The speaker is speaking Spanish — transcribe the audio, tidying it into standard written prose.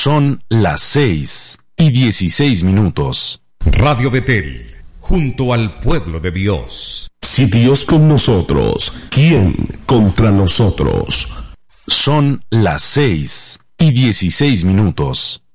Son las 6:16. Radio Betel, junto al pueblo de Dios. Si Dios con nosotros, ¿quién contra nosotros? Son las 6:16.